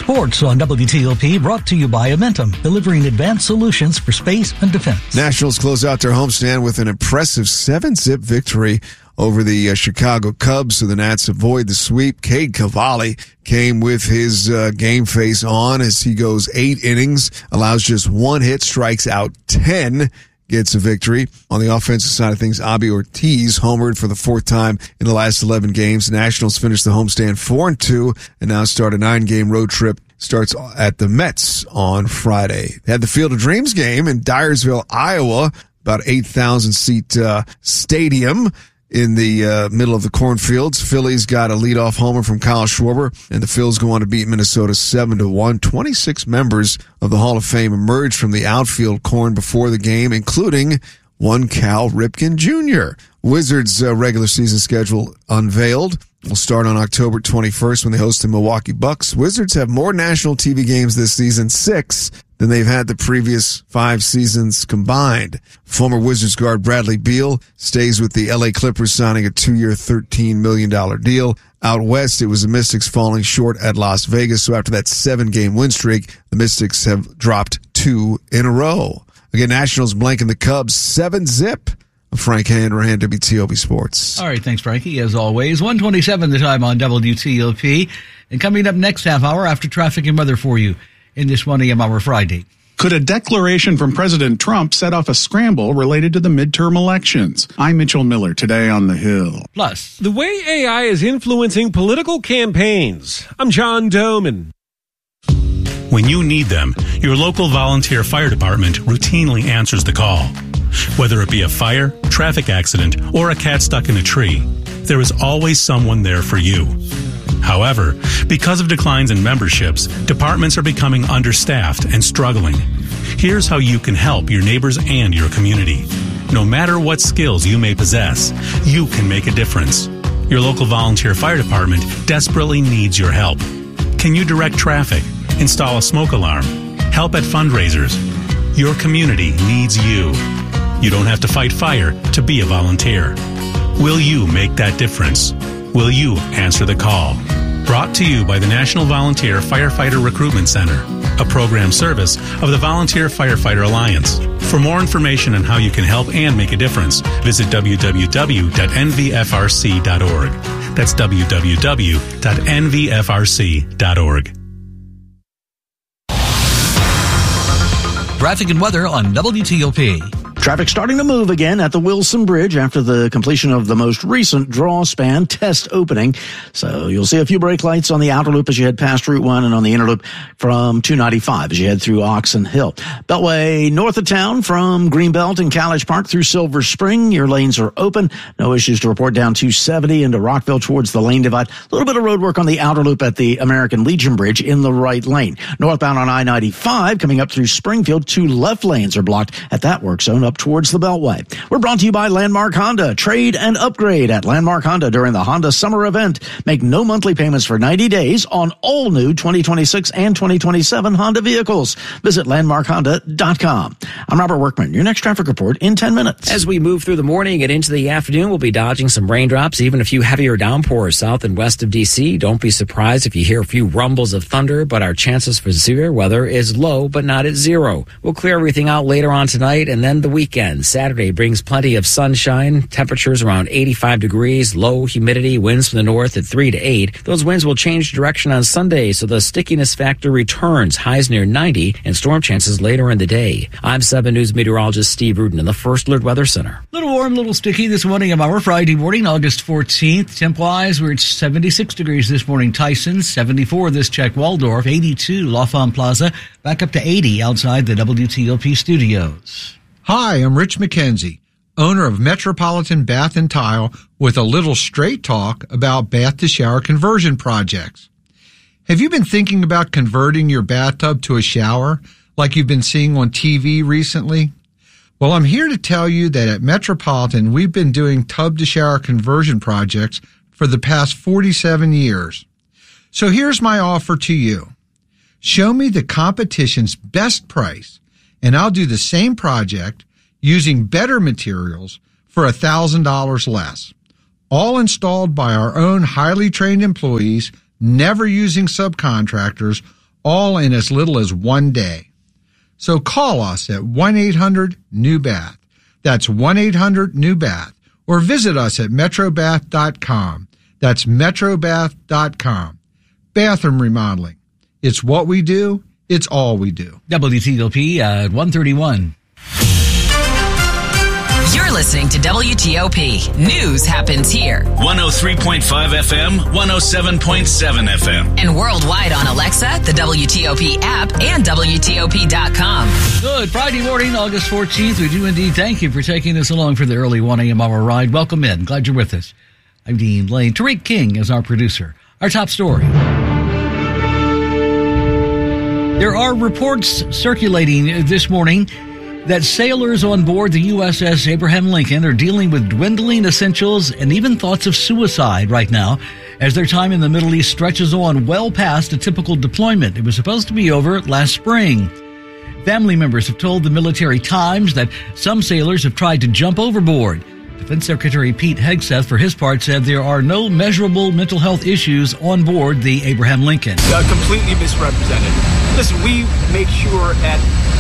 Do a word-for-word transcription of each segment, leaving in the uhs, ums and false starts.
Sports on W T O P, brought to you by Amentum, delivering advanced solutions for space and defense. Nationals close out their homestand with an impressive seven zip victory over the uh, Chicago Cubs, so the Nats avoid the sweep. Cade Cavalli came with his uh, game face on as he goes eight innings, allows just one hit, strikes out ten, gets a victory. On the offensive side of things, Abby Ortiz homered for the fourth time in the last eleven games. Nationals finished the homestand four and two and now start a nine-game road trip. Starts at the Mets on Friday. They had the Field of Dreams game in Dyersville, Iowa, about eight thousand seat uh, stadium in the uh, middle of the cornfields. Phillies got a leadoff homer from Kyle Schwarber, and the Phils go on to beat Minnesota seven to one. twenty-six members of the Hall of Fame emerged from the outfield corn before the game, including one Cal Ripken Junior Wizards' uh, regular season schedule unveiled. Will start on October twenty-first when they host the Milwaukee Bucks. Wizards have more national T V games this season, six, than they've had the previous five seasons combined. Former Wizards guard Bradley Beal stays with the L A Clippers, signing a two-year, thirteen million dollars deal. Out west, it was the Mystics falling short at Las Vegas, so after that seven-game win streak, the Mystics have dropped two in a row. Again, Nationals blanking the Cubs seven zip. Frank Hanrahan, W T O P Sports. All right, thanks, Frankie, as always. one twenty-seven the time on W T O P. And coming up next half hour after traffic and weather for you in this one a.m. hour Friday. Could a declaration from President Trump set off a scramble related to the midterm elections? I'm Mitchell Miller, today on The Hill. Plus, the way A I is influencing political campaigns. I'm John Doman. When you need them, your local volunteer fire department routinely answers the call. Whether it be a fire, traffic accident, or a cat stuck in a tree, there is always someone there for you. However, because of declines in memberships, departments are becoming understaffed and struggling. Here's how you can help your neighbors and your community. No matter what skills you may possess, you can make a difference. Your local volunteer fire department desperately needs your help. Can you direct traffic, install a smoke alarm, help at fundraisers? Your community needs you. You don't have to fight fire to be a volunteer. Will you make that difference? Will you answer the call? Brought to you by the National Volunteer Firefighter Recruitment Center, a program service of the Volunteer Firefighter Alliance. For more information on how you can help and make a difference, visit w w w dot n v f r c dot org. That's w w w dot n v f r c dot org. Traffic and weather on W T O P. Traffic starting to move again at the Wilson Bridge after the completion of the most recent draw span test opening. So you'll see a few brake lights on the outer loop as you head past Route one and on the inner loop from two ninety-five as you head through Oxon Hill. Beltway north of town from Greenbelt and College Park through Silver Spring. Your lanes are open. No issues to report down two seventy into Rockville towards the lane divide. A little bit of road work on the outer loop at the American Legion Bridge in the right lane. Northbound on I ninety-five coming up through Springfield, two left lanes are blocked at that work zone up towards the Beltway. We're brought to you by Landmark Honda. Trade and upgrade at Landmark Honda during the Honda Summer Event. Make no monthly payments for ninety days on all new twenty twenty-six and twenty twenty-seven Honda vehicles. Visit landmark honda dot com. I'm Robert Workman. Your next traffic report in ten minutes. As we move through the morning and into the afternoon, we'll be dodging some raindrops, even a few heavier downpours south and west of D C. Don't be surprised if you hear a few rumbles of thunder, but our chances for severe weather is low, but not at zero. We'll clear everything out later on tonight and then the weekend. Saturday brings plenty of sunshine, temperatures around eighty-five degrees, low humidity, winds from the north at three to eight. Those winds will change direction on Sunday, so the stickiness factor returns, highs near ninety, and storm chances later in the day. I'm seven News meteorologist Steve Rudin in the First Alert Weather Center. Little warm, little sticky this morning of our Friday morning, August fourteenth. Temp-wise, we're at seventy-six degrees this morning. Tyson, seventy-four this check. Waldorf, eighty-two. L'Enfant Plaza, back up to eighty outside the W T O P studios. Hi, I'm Rich McKenzie, owner of Metropolitan Bath and Tile, with a little straight talk about bath to shower conversion projects. Have you been thinking about converting your bathtub to a shower like you've been seeing on T V recently? Well, I'm here to tell you that at Metropolitan, we've been doing tub to shower conversion projects for the past forty-seven years. So here's my offer to you. Show me the competition's best price, and I'll do the same project using better materials for one thousand dollars less. All installed by our own highly trained employees, never using subcontractors, all in as little as one day. So call us at one eight hundred new bath. That's one eight hundred new bath. Or visit us at metro bath dot com. That's metro bath dot com. Bathroom remodeling. It's what we do. It's all we do. W T O P at one thirty-one. You're listening to W T O P. News happens here. one oh three point five F M, one oh seven point seven F M. And worldwide on Alexa, the W T O P app, and W T O P dot com. Good Friday morning, August fourteenth. We do indeed thank you for taking us along for the early one a.m. hour ride. Welcome in. Glad you're with us. I'm Dean Lane. Tariq King is our producer. Our top story. There are reports circulating this morning that sailors on board the U S S Abraham Lincoln are dealing with dwindling essentials and even thoughts of suicide right now as their time in the Middle East stretches on well past a typical deployment. It was supposed to be over last spring. Family members have told the Military Times that some sailors have tried to jump overboard. Defense Secretary Pete Hegseth, for his part, said there are no measurable mental health issues on board the Abraham Lincoln. Uh, completely misrepresented. Listen, we make sure at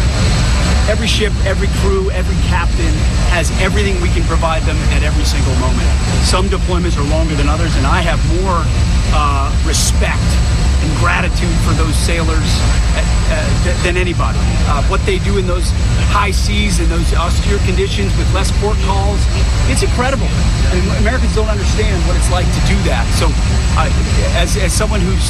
every ship, every crew, every captain has everything we can provide them at every single moment. Some deployments are longer than others, and I have more uh, respect and gratitude for those sailors uh, uh, than anybody. Uh, what they do in those high seas and those austere conditions with less port calls, it's incredible. I mean, Americans don't understand what it's like to do that. So uh, as, as someone who's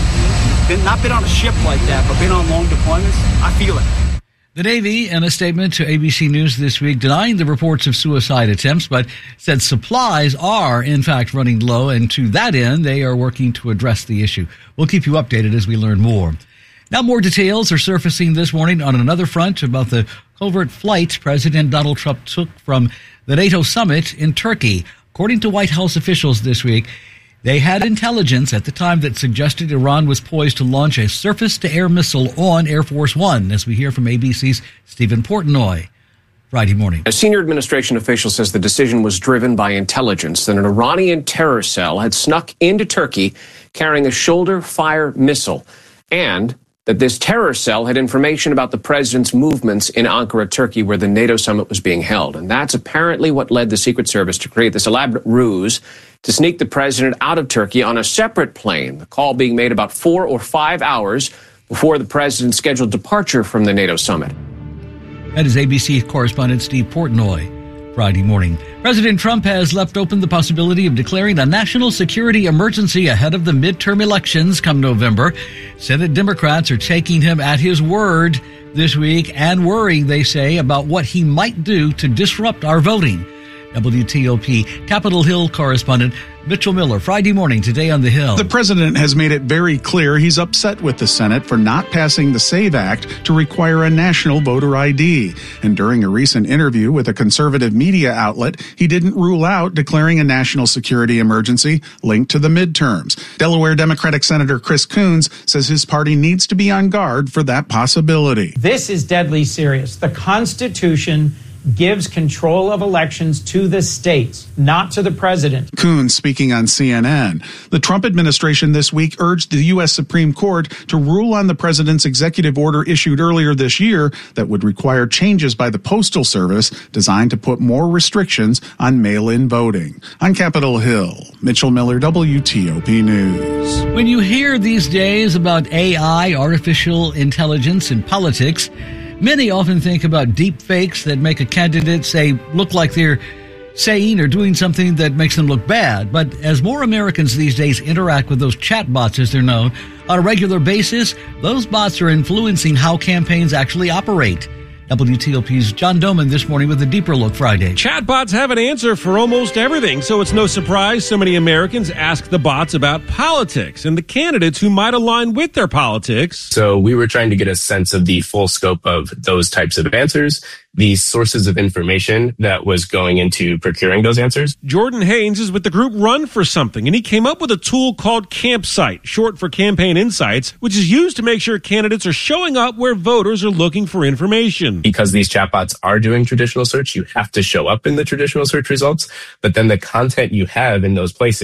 been, not been on a ship like that, but been on long deployments, I feel it. The Navy, in a statement to A B C News this week, denying the reports of suicide attempts, but said supplies are, in fact, running low, and to that end, they are working to address the issue. We'll keep you updated as we learn more. Now, more details are surfacing this morning on another front about the covert flight President Donald Trump took from the NATO summit in Turkey. According to White House officials this week, they had intelligence at the time that suggested Iran was poised to launch a surface-to-air missile on Air Force One, as we hear from A B C's Stephen Portnoy. Friday morning. A senior administration official says the decision was driven by intelligence that an Iranian terror cell had snuck into Turkey carrying a shoulder-fire missile, and that this terror cell had information about the president's movements in Ankara, Turkey, where the NATO summit was being held. And that's apparently what led the Secret Service to create this elaborate ruse to sneak the president out of Turkey on a separate plane, the call being made about four or five hours before the president's scheduled departure from the NATO summit. That is A B C correspondent Steve Portnoy. Friday morning. President Trump has left open the possibility of declaring a national security emergency ahead of the midterm elections come November. Senate Democrats are taking him at his word this week and worrying, they say, about what he might do to disrupt our voting. W T O P Capitol Hill correspondent Mitchell Miller, Friday morning, today on the Hill. The president has made it very clear he's upset with the Senate for not passing the SAVE Act to require a national voter I D. And during a recent interview with a conservative media outlet, he didn't rule out declaring a national security emergency linked to the midterms. Delaware Democratic Senator Chris Coons says his party needs to be on guard for that possibility. This is deadly serious. The Constitution gives control of elections to the states, not to the president. Coons speaking on C N N. The Trump administration this week urged the U S Supreme Court to rule on the president's executive order issued earlier this year that would require changes by the Postal Service designed to put more restrictions on mail-in voting. On Capitol Hill, Mitchell Miller, W T O P News. When you hear these days about A I, artificial intelligence, in politics, many often think about deep fakes that make a candidate say look like they're saying or doing something that makes them look bad. But as more Americans these days interact with those chatbots, as they're known, on a regular basis, those bots are influencing how campaigns actually operate. W T O P's John Doman this morning with a deeper look Friday. Chatbots have an answer for almost everything, so it's no surprise so many Americans ask the bots about politics and the candidates who might align with their politics. So we were trying to get a sense of the full scope of those types of answers, the sources of information that was going into procuring those answers. Jordan Haynes is with the group Run for Something, and he came up with a tool called Campsite, short for Campaign Insights, which is used to make sure candidates are showing up where voters are looking for information. Because these chatbots are doing traditional search, you have to show up in the traditional search results, but then the content you have in those places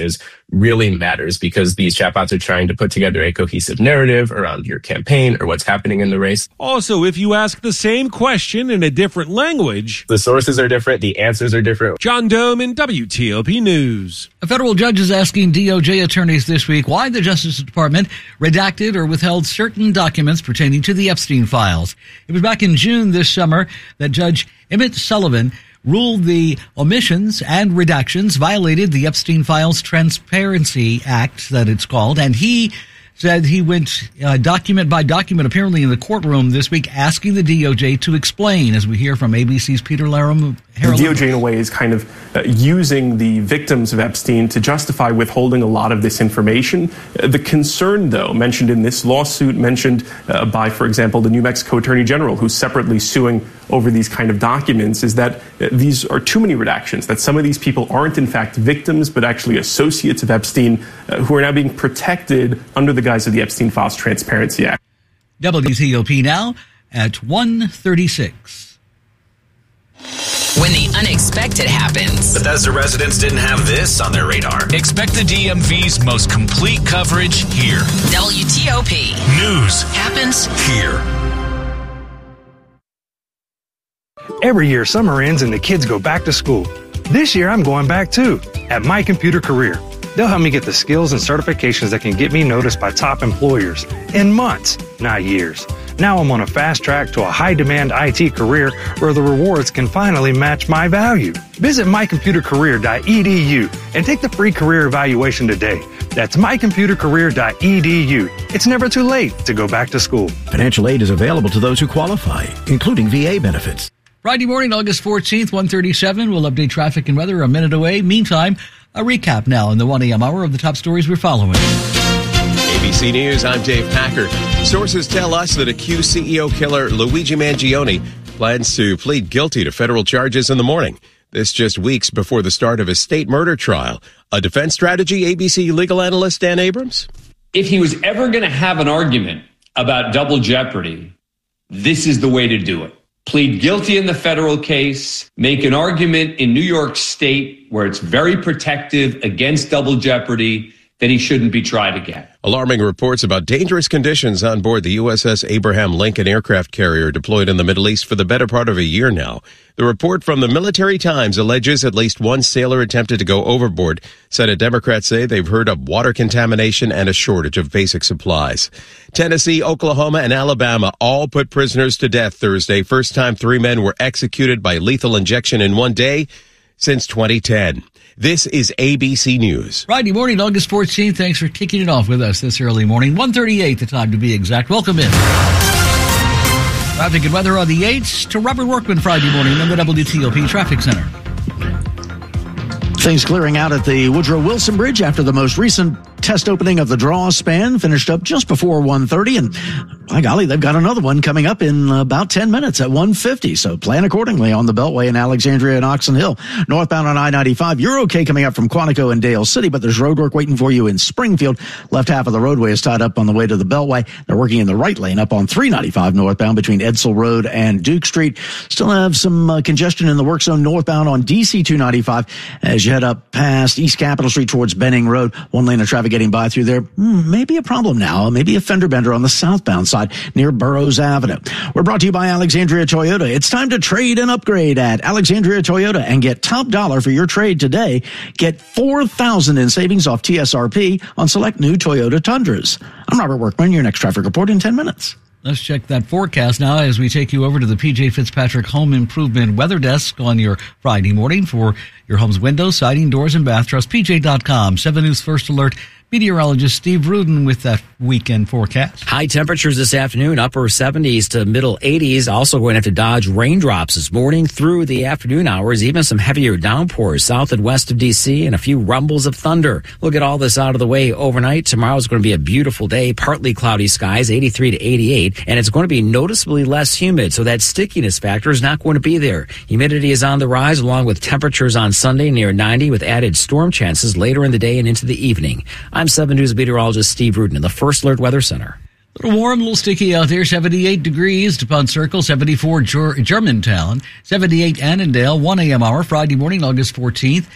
really matters because these chatbots are trying to put together a cohesive narrative around your campaign or what's happening in the race. Also, if you ask the same question in a different language, the sources are different, the answers are different. John Doman, W T O P News. A federal judge is asking D O J attorneys this week why the Justice Department redacted or withheld certain documents pertaining to the Epstein files. It was back in June this summer that Judge Emmett Sullivan ruled the omissions and redactions violated the Epstein Files Transparency Act, that it's called, and he said he went uh, document by document, apparently in the courtroom this week, asking the D O J to explain, as we hear from A B C's Peter Laram. The D O J, in a way, is kind of uh, using the victims of Epstein to justify withholding a lot of this information. Uh, the concern, though, mentioned in this lawsuit, mentioned uh, by, for example, the New Mexico Attorney General, who's separately suing over these kind of documents, is that uh, these are too many redactions, that some of these people aren't, in fact, victims, but actually associates of Epstein uh, who are now being protected under the guise of the Epstein Files Transparency Act. W T O P now at one thirty-six. When the unexpected happens. Bethesda residents didn't have this on their radar. Expect the D M V's most complete coverage here. W T O P. News happens here. Every year, summer ends and the kids go back to school. This year, I'm going back too, at My Computer Career. They'll help me get the skills and certifications that can get me noticed by top employers in months, not years. Now I'm on a fast track to a high-demand I T career where the rewards can finally match my value. Visit my computer career dot e d u and take the free career evaluation today. That's my computer career dot e d u. It's never too late to go back to school. Financial aid is available to those who qualify, including V A benefits. Friday morning, August fourteenth, one thirty-seven. We'll update traffic and weather a minute away. Meantime, a recap now in the one a.m. hour of the top stories we're following. A B C News, I'm Dave Packer. Sources tell us that accused C E O killer Luigi Mangione plans to plead guilty to federal charges in the morning. This just weeks before the start of his state murder trial. A defense strategy, A B C legal analyst Dan Abrams? If he was ever going to have an argument about double jeopardy, this is the way to do it. Plead guilty in the federal case, make an argument in New York State where it's very protective against double jeopardy, then he shouldn't be tried again. Alarming reports about dangerous conditions on board the U S S Abraham Lincoln aircraft carrier deployed in the Middle East for the better part of a year now. The report from the Military Times alleges at least one sailor attempted to go overboard. Senate Democrats say they've heard of water contamination and a shortage of basic supplies. Tennessee, Oklahoma, and Alabama all put prisoners to death Thursday. First time three men were executed by lethal injection in one day since twenty ten. This is A B C News. Friday morning, August fourteenth. Thanks for kicking it off with us this early morning. one thirty-eight, the time to be exact. Welcome in. Traffic and weather on the eights to Robert Workman Friday morning in the W T O P Traffic Center. Things clearing out at the Woodrow Wilson Bridge after the most recent test opening of the draw span finished up just before one thirty, and by golly, they've got another one coming up in about ten minutes at one fifty, so plan accordingly on the Beltway in Alexandria and Oxon Hill. Northbound on I ninety-five, you're okay coming up from Quantico and Dale City, but there's road work waiting for you in Springfield. Left half of the roadway is tied up on the way to the Beltway. They're working in the right lane up on three ninety-five northbound between Edsel Road and Duke Street. Still have some uh, congestion in the work zone northbound on D C two ninety-five as you head up past East Capitol Street towards Benning Road. One lane of traffic getting by through there. Hmm, maybe a problem now. Maybe a fender bender on the southbound side near Burroughs Avenue. We're brought to you by Alexandria Toyota. It's time to trade and upgrade at Alexandria Toyota and get top dollar for your trade today. Get four thousand dollars in savings off T S R P on select new Toyota Tundras. I'm Robert Workman, your next traffic report in ten minutes. Let's check that forecast now as we take you over to the P J Fitzpatrick Home Improvement Weather Desk on your Friday morning for your home's windows, siding, doors, and bath. Trust P J dot com. seven News First Alert meteorologist Steve Rudin with that weekend forecast. High temperatures this afternoon, upper seventies to middle eighties. Also going to have to dodge raindrops this morning through the afternoon hours, even some heavier downpours south and west of D C and a few rumbles of thunder. We'll get all this out of the way overnight. Tomorrow's going to be a beautiful day, partly cloudy skies, eighty-three to eighty-eight, and it's going to be noticeably less humid, so that stickiness factor is not going to be there. Humidity is on the rise along with temperatures on Sunday near ninety with added storm chances later in the day and into the evening. I'm seven News meteorologist Steve Rudin in the First Alert Weather Center. A little warm, a little sticky out there. seventy-eight degrees, DuPont Circle, seventy-four Ger- Germantown, seventy-eight Annandale, one a.m. hour, Friday morning, August fourteenth.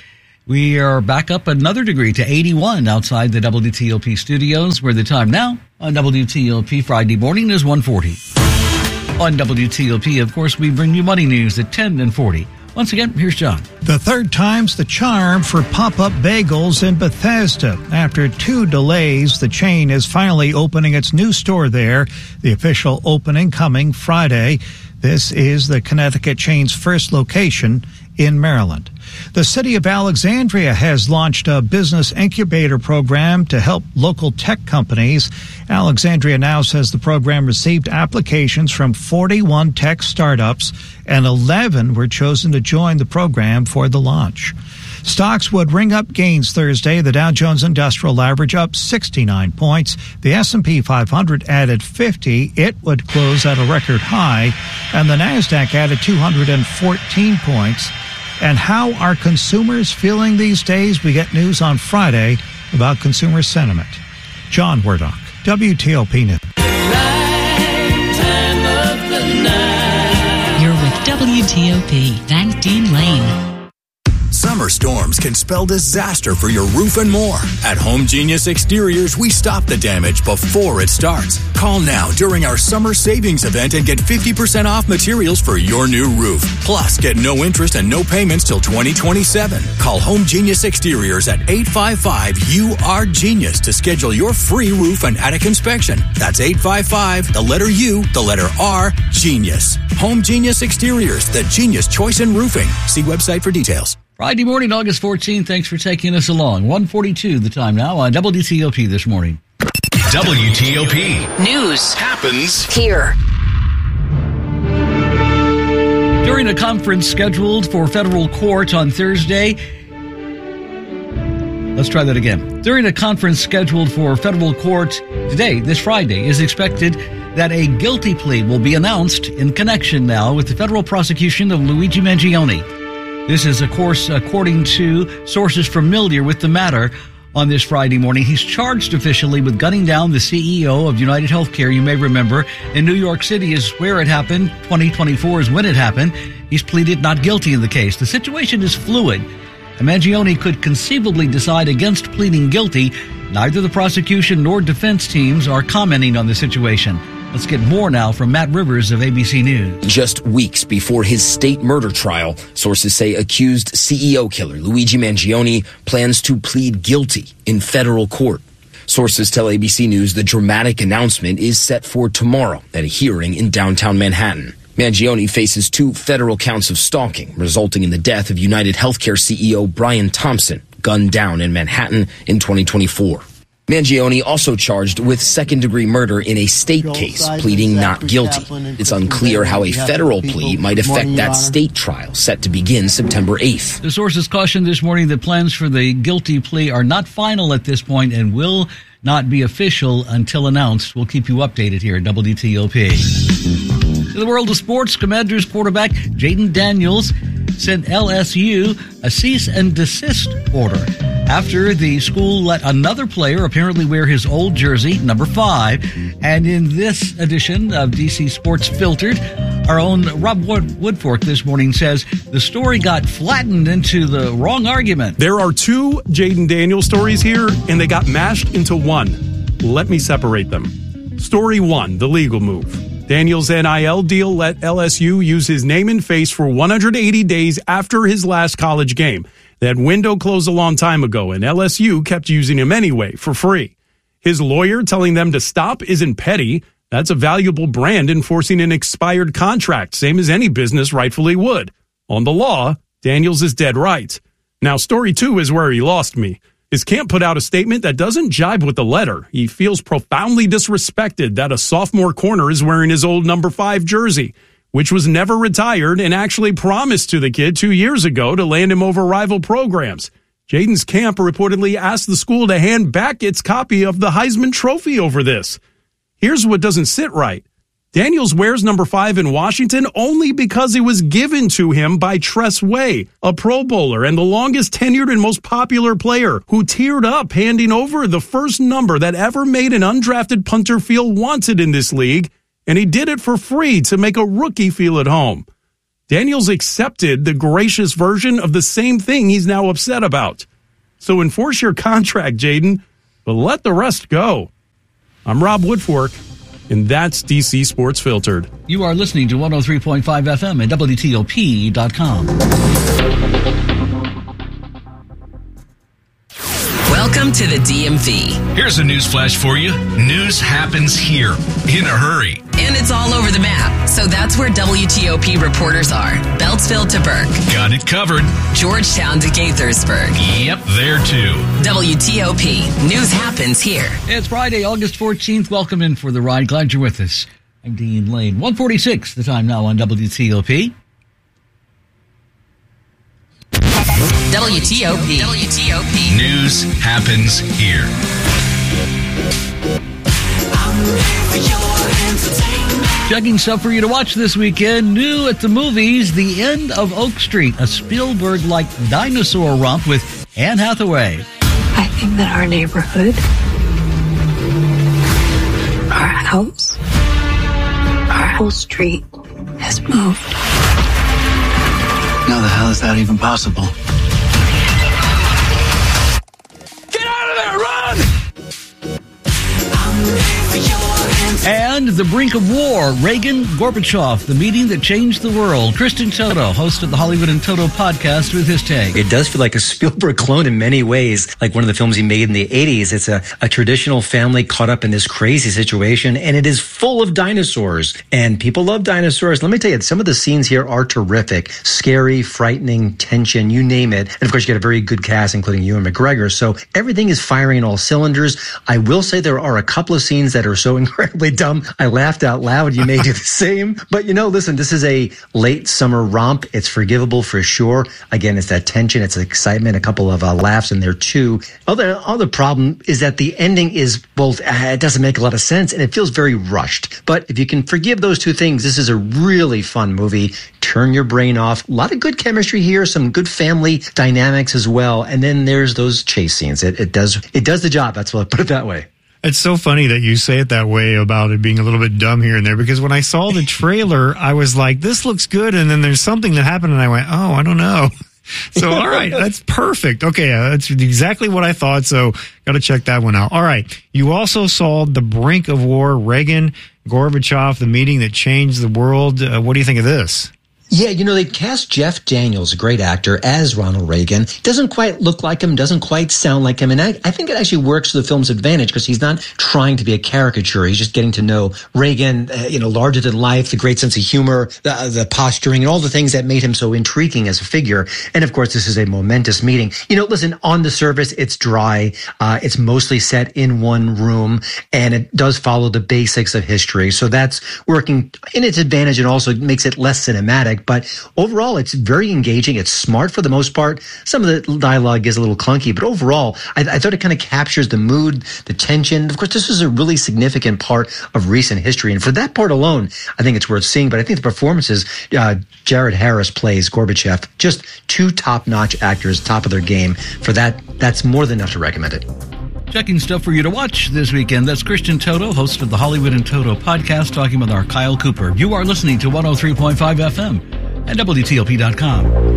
We are back up another degree to eighty-one outside the W T O P studios, where the time now on W T O P Friday morning is one forty. On W T O P, of course, we bring you money news at ten and forty. Once again, here's John. The third time's the charm for Pop-Up Bagels in Bethesda. After two delays, the chain is finally opening its new store there. The official opening coming Friday. This is the Connecticut chain's first location in Maryland. The city of Alexandria has launched a business incubator program to help local tech companies. Alexandria now says the program received applications from forty-one tech startups, and eleven were chosen to join the program for the launch. Stocks would ring up gains Thursday. The Dow Jones Industrial Average up sixty-nine points. The S and P five hundred added fifty. It would close at a record high. And the Nasdaq added two hundred fourteen points. And how are consumers feeling these days? We get news on Friday about consumer sentiment. John Wardock, W T O P News. You're with W T O P, Van Dean Lane. Summer storms can spell disaster for your roof and more. At Home Genius Exteriors, we stop the damage before it starts. Call now during our summer savings event and get fifty percent off materials for your new roof. Plus, get no interest and no payments till twenty twenty-seven. Call Home Genius Exteriors at eight five five U R Genius to schedule your free roof and attic inspection. That's eight five five, the letter U, the letter R, Genius. Home Genius Exteriors, the genius choice in roofing. See website for details. Friday morning, August fourteenth. Thanks for taking us along. one forty-two the time now on W T O P this morning. W T O P News happens here. During a conference scheduled for federal court on Thursday, let's try that again. During a conference scheduled for federal court today, this Friday, is expected that a guilty plea will be announced in connection now with the federal prosecution of Luigi Mangione. This is, of course, according to sources familiar with the matter. On this Friday morning, he's charged officially with gunning down the C E O of United Healthcare. You may remember, in New York City is where it happened. twenty twenty-four is when it happened. He's pleaded not guilty in the case. The situation is fluid. Mangione could conceivably decide against pleading guilty. Neither the prosecution nor defense teams are commenting on the situation. Let's get more now from Matt Rivers of A B C News. Just weeks before his state murder trial, sources say accused C E O killer Luigi Mangione plans to plead guilty in federal court. Sources tell A B C News the dramatic announcement is set for tomorrow at a hearing in downtown Manhattan. Mangione faces two federal counts of stalking, resulting in the death of United Healthcare C E O Brian Thompson, gunned down in Manhattan in twenty twenty-four. Mangione also charged with second-degree murder in a state case, pleading not guilty. It's unclear how a federal plea might affect that state trial set to begin September eighth. The sources cautioned this morning that plans for the guilty plea are not final at this point and will not be official until announced. We'll keep you updated here at W T O P. In the world of sports, Commanders quarterback Jayden Daniels sent L S U a cease and desist order after the school let another player apparently wear his old jersey, number five. And in this edition of D C Sports Filtered, our own Rob Wood- Woodfork this morning says the story got flattened into the wrong argument. There are two Jayden Daniels stories here, and they got mashed into one. Let me separate them. Story one, the legal move. Daniels' N I L deal let L S U use his name and face for one hundred eighty days after his last college game. That window closed a long time ago, and L S U kept using him anyway for free. His lawyer telling them to stop isn't petty. That's a valuable brand enforcing an expired contract, same as any business rightfully would. On the law, Daniels is dead right. Now, story two is where he lost me. His camp put out a statement that doesn't jibe with the letter. He feels profoundly disrespected that a sophomore corner is wearing his old number five jersey, which was never retired and actually promised to the kid two years ago to land him over rival programs. Jayden's camp reportedly asked the school to hand back its copy of the Heisman Trophy over this. Here's what doesn't sit right. Daniels wears number five in Washington only because it was given to him by Tress Way, a Pro Bowler and the longest tenured and most popular player who teared up handing over the first number that ever made an undrafted punter feel wanted in this league, and he did it for free to make a rookie feel at home. Daniels accepted the gracious version of the same thing he's now upset about. So enforce your contract, Jaden, but let the rest go. I'm Rob Woodfork, and that's D C Sports Filtered. You are listening to one oh three point five F M at W T O P dot com. Welcome to the D M V. Here's a news flash for you. News happens here in a hurry. And it's all over the map. So that's where W T O P reporters are. Beltsville to Burke. Got it covered. Georgetown to Gaithersburg. Yep, there too. W T O P. News happens here. It's Friday, August fourteenth. Welcome in for the ride. Glad you're with us. I'm Dean Lane. one forty-six, the time now on W T O P. W T O P. W T O P. News happens here. Checking stuff for you to watch this weekend. New at the movies, The End of Oak Street, a Spielberg-like dinosaur romp with Anne Hathaway. I think that our neighborhood, our house, our whole street has moved. How the hell is that even possible? Get out of there, run! And the brink of war, Reagan Gorbachev, the meeting that changed the world. Kristen Toto, host of the Hollywood and Toto podcast, with his take. It does feel like a Spielberg clone in many ways, like one of the films he made in the eighties. It's a, a traditional family caught up in this crazy situation, and it is full of dinosaurs. And people love dinosaurs. Let me tell you, some of the scenes here are terrific. Scary, frightening, tension, you name it. And of course, you get a very good cast, including Ewan McGregor. So everything is firing in all cylinders. I will say there are a couple of scenes that are so incredibly dumb. I laughed out loud. You may do the same. But, you know, listen, this is a late summer romp. It's forgivable for sure. Again, it's that tension. It's excitement. A couple of uh, laughs in there, too. Other, other problem is that the ending is both, uh, it doesn't make a lot of sense, and it feels very rushed. But if you can forgive those two things, this is a really fun movie. Turn your brain off. A lot of good chemistry here. Some good family dynamics as well. And then there's those chase scenes. It, it does, it does the job. That's what I'll put it that way. It's so funny that you say it that way about it being a little bit dumb here and there, because when I saw the trailer, I was like, this looks good. And then there's something that happened and I went, oh, I don't know. So, all right, that's perfect. Okay, uh, that's exactly what I thought. So got to check that one out. All right. You also saw The Brink of War, Reagan Gorbachev, the meeting that changed the world. Uh, what do you think of this? Yeah, you know, they cast Jeff Daniels, a great actor, as Ronald Reagan. Doesn't quite look like him, doesn't quite sound like him. And I, I think it actually works to the film's advantage because he's not trying to be a caricature. He's just getting to know Reagan, uh, you know, larger than life, the great sense of humor, the, the posturing, and all the things that made him so intriguing as a figure. And of course, this is a momentous meeting. You know, listen, on the surface, it's dry. Uh, it's mostly set in one room, and it does follow the basics of history. So that's working in its advantage, and also makes it less cinematic. But overall, it's very engaging. It's smart for the most part. Some of the dialogue is a little clunky, but overall, I, I thought it kind of captures the mood, the tension. Of course, this is a really significant part of recent history. And for that part alone, I think it's worth seeing. But I think the performances, uh, Jared Harris plays Gorbachev, just two top-notch actors, top of their game. For that, that's more than enough to recommend it. Checking stuff for you to watch this weekend. That's Christian Toto, host of the Hollywood and Toto podcast, talking with our Kyle Cooper. You are listening to one oh three point five F M at W T O P dot com.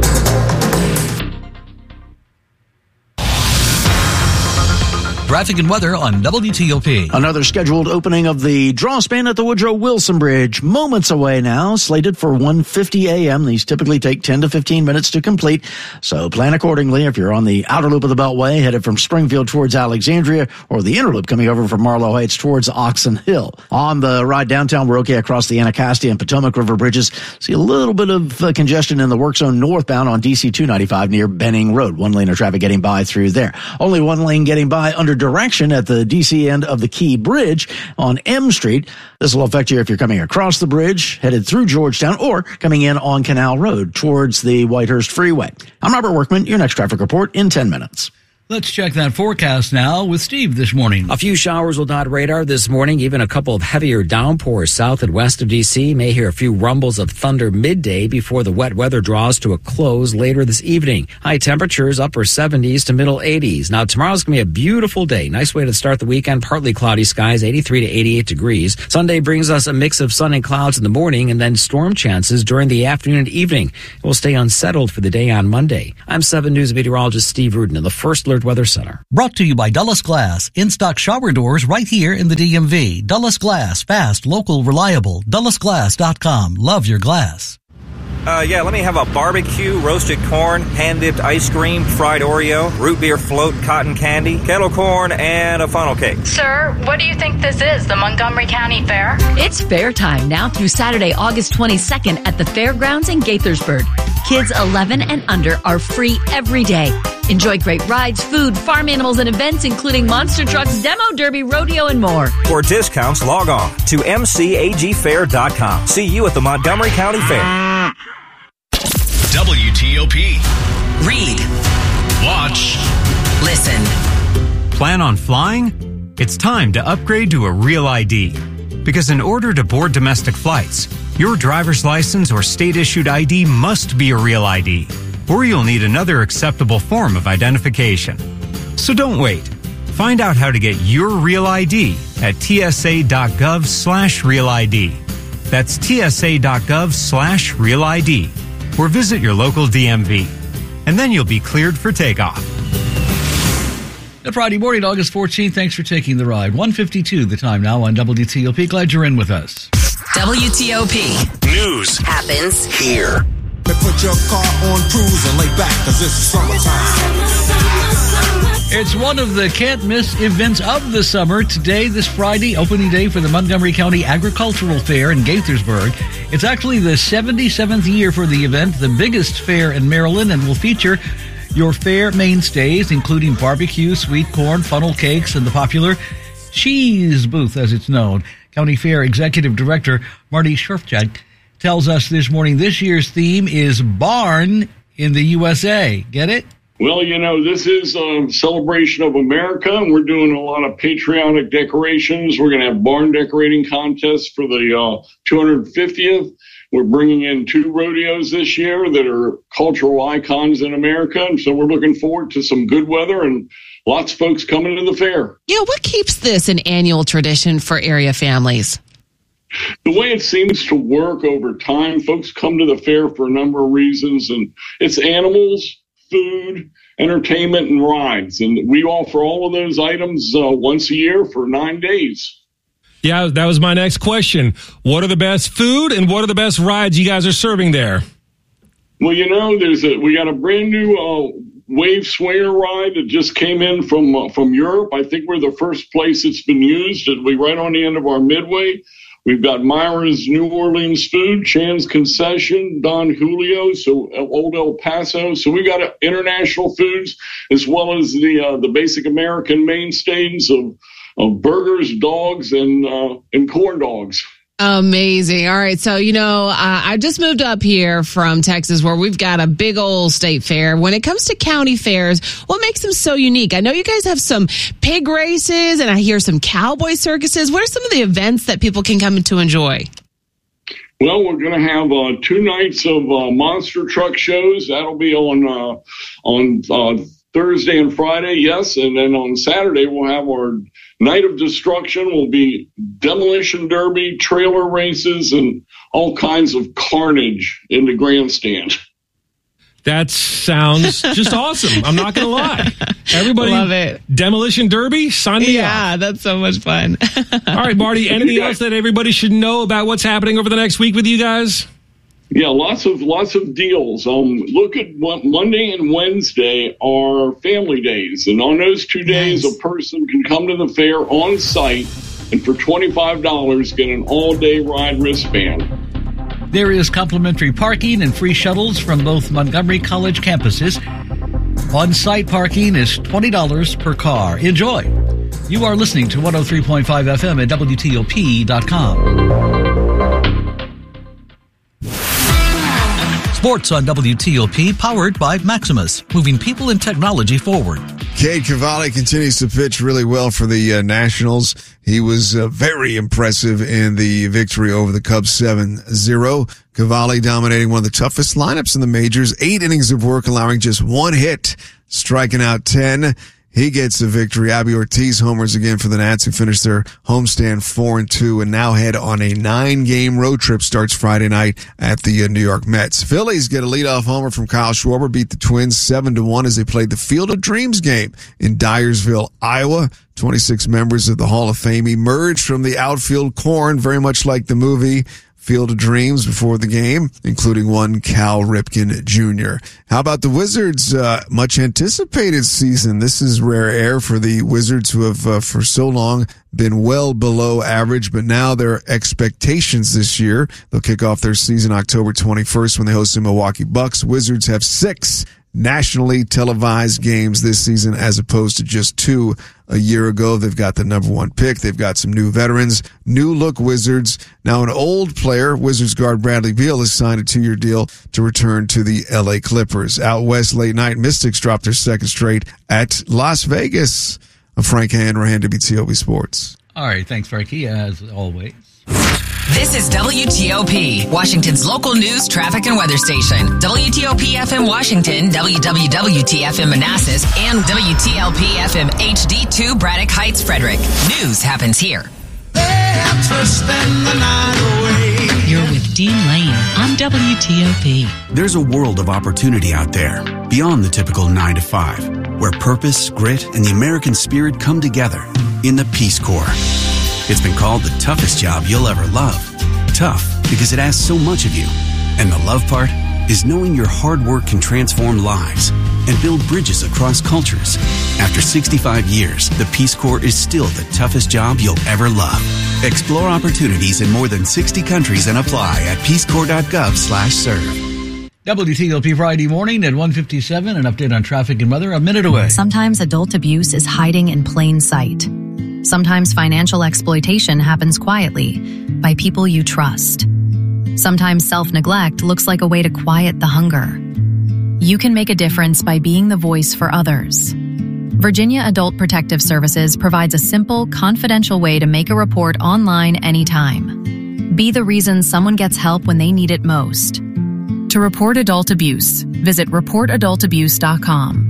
Traffic and weather on W T O P. Another scheduled opening of the draw span at the Woodrow Wilson Bridge. Moments away now, slated for one fifty a.m. These typically take ten to fifteen minutes to complete, so plan accordingly if you're on the outer loop of the Beltway, headed from Springfield towards Alexandria, or the inner loop coming over from Marlow Heights towards Oxon Hill. On the ride downtown, we're okay across the Anacostia and Potomac River bridges. See a little bit of uh, congestion in the work zone northbound on D C two ninety-five near Benning Road. One lane of traffic getting by through there. Only one lane getting by under direction at the D C end of the Key Bridge on M Street. This will affect you if you're coming across the bridge, headed through Georgetown, or coming in on Canal Road towards the Whitehurst Freeway. I'm Robert Workman, your next traffic report in ten minutes. Let's check that forecast now with Steve this morning. A few showers will dot radar this morning, even a couple of heavier downpours south and west of D C. May hear a few rumbles of thunder midday before the wet weather draws to a close later this evening. High temperatures upper seventies to middle eighties. Now tomorrow's going to be a beautiful day. Nice way to start the weekend. Partly cloudy skies, eighty-three to eighty-eight degrees. Sunday brings us a mix of sun and clouds in the morning and then storm chances during the afternoon and evening. It will stay unsettled for the day on Monday. I'm seven News meteorologist Steve Rudin in the First Alert Weather Center. Brought to you by Dulles Glass. In-stock shower doors right here in the D M V. Dulles Glass. Fast, local, reliable. Dulles Glass dot com. Love your glass. Uh, yeah, let me have a barbecue, roasted corn, hand-dipped ice cream, fried Oreo, root beer float, cotton candy, kettle corn, and a funnel cake. Sir, what do you think this is, the Montgomery County Fair? It's fair time now through Saturday, August twenty-second at the Fairgrounds in Gaithersburg. Kids eleven and under are free every day. Enjoy great rides, food, farm animals, and events, including monster trucks, demo derby, rodeo, and more. For discounts, log on to m c a g fair dot com. See you at the Montgomery County Fair. W T O P. Read. Watch. Listen. Plan on flying? It's time to upgrade to a Real I D. Because in order to board domestic flights, your driver's license or state-issued I D must be a Real I D, or you'll need another acceptable form of identification. So don't wait. Find out how to get your Real I D at t s a dot gov slash real I D. That's t s a dot gov slash real I D. Or visit your local D M V. And then you'll be cleared for takeoff. The Friday morning, August fourteenth. Thanks for taking the ride. one fifty-two the time now on W T O P. Glad you're in with us. W T O P. News happens here. They put your car on cruise and lay back because it's summertime. It's one of the can't-miss events of the summer. Today, this Friday, opening day for the Montgomery County Agricultural Fair in Gaithersburg. It's actually the seventy-seventh year for the event, the biggest fair in Maryland, and will feature your fair mainstays, including barbecue, sweet corn, funnel cakes, and the popular cheese booth, as it's known. County Fair Executive Director Marty Shurfchak tells us this morning this year's theme is Barn in the U S A. Get it? Well, you know, this is a celebration of America, and we're doing a lot of patriotic decorations. We're going to have barn decorating contests for the uh, two hundred fiftieth. We're bringing in two rodeos this year that are cultural icons in America, and so we're looking forward to some good weather and lots of folks coming to the fair. Yeah, what keeps this an annual tradition for area families? The way it seems to work over time, folks come to the fair for a number of reasons, and it's animals, food, entertainment, and rides. And we offer all of those items uh, once a year for nine days. Yeah, that was my next question. What are the best food and what are the best rides you guys are serving there? Well, you know, there's a we got a brand new uh, wave swinger ride that just came in from uh, from Europe. I think we're the first place it's been used. It'll be right on the end of our midway. We've got Myra's New Orleans Food, Chan's Concession, Don Julio, so Old El Paso. So we've got international foods as well as the uh, the basic American mainstays of, of burgers, dogs, and uh, and corn dogs. Amazing. All right. So, you know, uh, I just moved up here from Texas where we've got a big old state fair. When it comes to county fairs, what makes them so unique? I know you guys have some pig races and I hear some cowboy circuses. What are some of the events that people can come to enjoy? Well, we're going to have uh, two nights of uh, monster truck shows. That'll be on uh, on uh, Thursday and Friday, yes. And then on Saturday, we'll have our Night of Destruction. Will be demolition derby, trailer races, and all kinds of carnage in the grandstand. That sounds just awesome. I'm not going to lie. Everybody love it. Demolition derby, sign me yeah, up. Yeah, that's so much fun. All right, Marty, anything else that everybody should know about what's happening over the next week with you guys? Yeah, lots of lots of deals. Um, look at what Monday and Wednesday are family days, and on those two days, nice. A person can come to the fair on site, and for twenty-five dollars, get an all-day ride wristband. There is complimentary parking and free shuttles from both Montgomery College campuses. On-site parking is twenty dollars per car. Enjoy. You are listening to one oh three point five F M at W T O P dot com. Sports on W T O P, powered by Maximus, moving people and technology forward. Cade Cavalli continues to pitch really well for the uh, Nationals. He was uh, very impressive in the victory over the Cubs seven zero. Cavalli dominating one of the toughest lineups in the majors. Eight innings of work, allowing just one hit, striking out ten. He gets the victory. Abby Ortiz homers again for the Nats, who finished their homestand four and two and now head on a nine-game road trip. Starts Friday night at the uh, New York Mets. Phillies get a leadoff homer from Kyle Schwarber, beat the Twins seven to one as they played the Field of Dreams game in Dyersville, Iowa. twenty-six members of the Hall of Fame emerged from the outfield corn, very much like the movie Field of Dreams before the game, including one Cal Ripken Junior How about the Wizards? Uh, much anticipated season. This is rare air for the Wizards, who have uh, for so long been well below average, but now their expectations this year. They'll kick off their season October twenty-first when they host the Milwaukee Bucks. Wizards have six nationally televised games this season as opposed to just two a year ago. They've got the number one pick. They've got some new veterans, new look Wizards. Now an old player, Wizards guard Bradley Beal, has signed a two-year deal to return to the L A Clippers. Out west late night, Mystics dropped their second straight at Las Vegas. I'm Frank Hanrahan, W T O P Sports. All right. Thanks, Frankie, as always. This is W T O P, Washington's local news, traffic, and weather station. W T O P F M Washington, W W W T F M Manassas, and W T L P F M H D two Braddock Heights, Frederick. News happens here. You're with Dean Lane on W T O P. There's a world of opportunity out there, beyond the typical nine to five, where purpose, grit, and the American spirit come together in the Peace Corps. It's been called the toughest job you'll ever love. Tough because it asks so much of you. And the love part is knowing your hard work can transform lives and build bridges across cultures. After sixty-five years, the Peace Corps is still the toughest job you'll ever love. Explore opportunities in more than sixty countries and apply at peacecorps.gov slash serve. W T O P Friday morning at one fifty-seven. An update on traffic and weather a minute away. Sometimes adult abuse is hiding in plain sight. Sometimes financial exploitation happens quietly by people you trust. Sometimes self-neglect looks like a way to quiet the hunger. You can make a difference by being the voice for others. Virginia Adult Protective Services provides a simple, confidential way to make a report online anytime. Be the reason someone gets help when they need it most. To report adult abuse, visit report adult abuse dot com.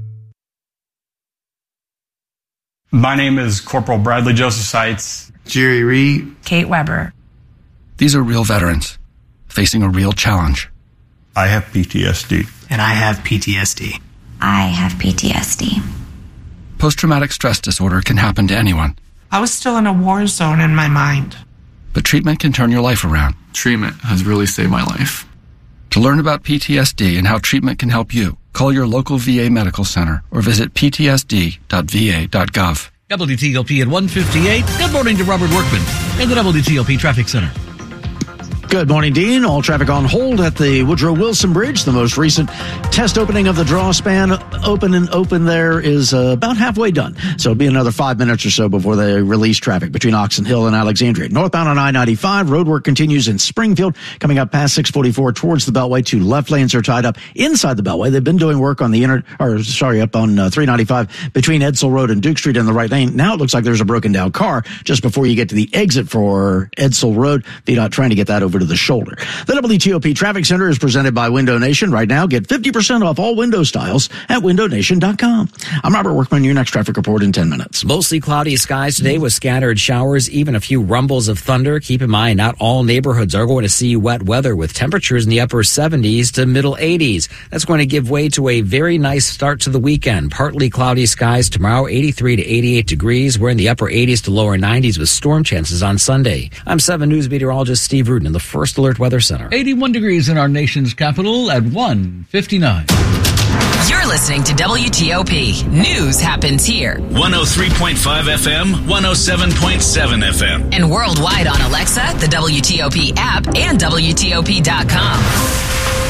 My name is Corporal Bradley Joseph Seitz. Jerry Reed. Kate Weber. These are real veterans facing a real challenge. I have P T S D. And I have P T S D. I have P T S D. Post-traumatic stress disorder can happen to anyone. I was still in a war zone in my mind. But treatment can turn your life around. Treatment has really saved my life. To learn about P T S D and how treatment can help you, call your local V A medical center or visit p t s d dot v a dot gov. W T O P at one fifty-eight. Good morning to Robert Workman in the W T O P Traffic Center. Good morning, Dean. All traffic on hold at the Woodrow Wilson Bridge. The most recent test opening of the draw span, open and open there, is uh, about halfway done. So it'll be another five minutes or so before they release traffic between Oxon Hill and Alexandria. Northbound on I ninety-five, road work continues in Springfield, coming up past six forty-four towards the Beltway. Two left lanes are tied up inside the Beltway. They've been doing work on the inner, or sorry, up on uh, three ninety-five between Edsel Road and Duke Street in the right lane. Now it looks like there's a broken down car just before you get to the exit for Edsel Road. V DOT trying to get that over to the shoulder. The W T O P Traffic Center is presented by Window Nation. Right now, get fifty percent off all window styles at window nation dot com. I'm Robert Workman, your next traffic report in ten minutes. Mostly cloudy skies today with scattered showers, even a few rumbles of thunder. Keep in mind, not all neighborhoods are going to see wet weather with temperatures in the upper seventies to middle eighties. That's going to give way to a very nice start to the weekend. Partly cloudy skies tomorrow, eighty-three to eighty-eight degrees. We're in the upper eighties to lower nineties with storm chances on Sunday. I'm seven News meteorologist Steve Rudin in the First Alert Weather Center. eighty-one degrees in our nation's capital at one fifty-nine. You're listening to W T O P. News happens here. one oh three point five F M, one oh seven point seven F M. And worldwide on Alexa, the W T O P app, and W T O P dot com.